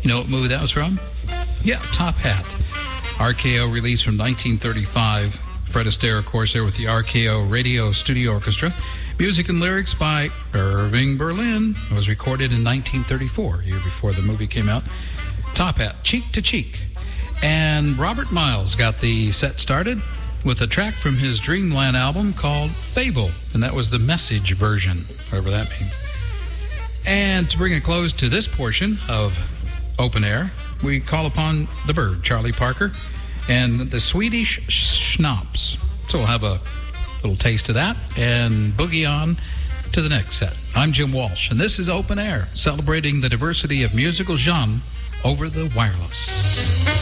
You know what movie that was from? Yeah, Top Hat. RKO released from 1935. Fred Astaire, of course, there with the RKO Radio Studio Orchestra. Music and lyrics by Irving Berlin. It was recorded in 1934, a year before the movie came out. Top Hat, Cheek to Cheek. And Robert Miles got the set started with a track from his Dreamland album called Fable, and that was the Message version, whatever that means. And to bring a close to this portion of Open Air, we call upon the bird, Charlie Parker, and the Swedish Schnapps. So we'll have a little taste of that and boogie on to the next set. I'm Jim Walsh, and this is Open Air, celebrating the diversity of musical genre over the wireless.